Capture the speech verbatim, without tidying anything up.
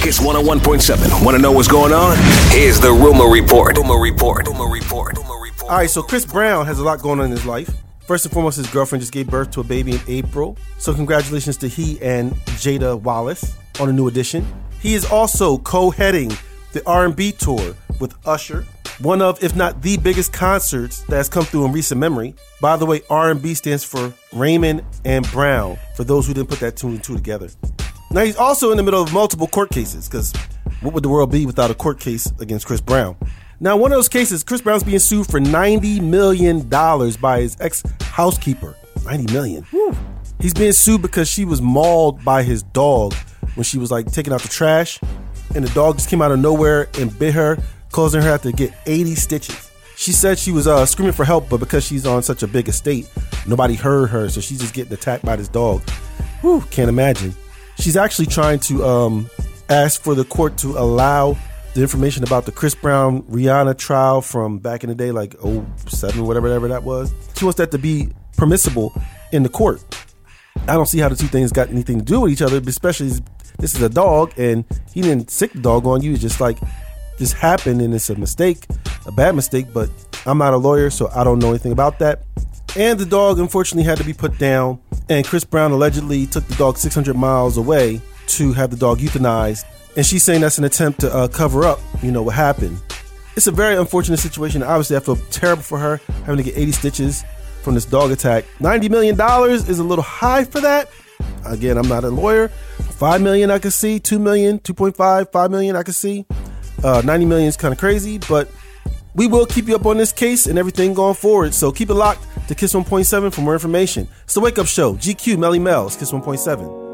Kiss one oh one point seven. Want to know what's going on? Here's the Rumor Report. Rumor Report. Rumor Report. Rumor Report. All right, so Chris Brown has a lot going on in his life. First and foremost, his girlfriend just gave birth to a baby in April. So congratulations to he and Jada Wallace on a new edition. He is also co-heading the R and B tour with Usher, one of, if not the biggest concerts that has come through in recent memory. By the way, R and B stands for Raymond and Brown, for those who didn't put that two and two together. Now, he's also in the middle of multiple court cases, because what would the world be without a court case against Chris Brown? Now, one of those cases, Chris Brown's being sued for ninety million dollars by his ex-housekeeper. ninety million dollars. Woo. He's being sued because she was mauled by his dog when she was like taking out the trash, and the dog just came out of nowhere and bit her, causing her to have to get eighty stitches. She said she was uh, screaming for help, but because she's on such a big estate, nobody heard her, so she's just getting attacked by this dog. Whew, can't imagine. She's actually trying to um, ask for the court to allow the information about the Chris Brown Rihanna trial from back in the day, like oh seven, whatever, whatever that was. She wants that to be permissible in the court. I don't see how the two things got anything to do with each other, especially this is a dog, and he didn't sick the dog on you. It's just like this happened, and it's a mistake, a bad mistake, but I'm not a lawyer, so I don't know anything about that. And the dog, unfortunately, had to be put down, and Chris Brown allegedly took the dog six hundred miles away to have the dog euthanized, and she's saying that's an attempt to uh, cover up, you know, what happened. It's a very unfortunate situation. Obviously, I feel terrible for her, having to get eighty stitches from this dog attack. ninety million dollars is a little high for that. Again, I'm not a lawyer. five million dollars I could see, two million dollars, two point five, five million dollars I could see. Uh, ninety million dollars is kind of crazy, but we will keep you up on this case and everything going forward. So keep it locked to Kiss one point seven for more information. It's the Wake Up Show. G Q, Melly Mel. It's Kiss one point seven.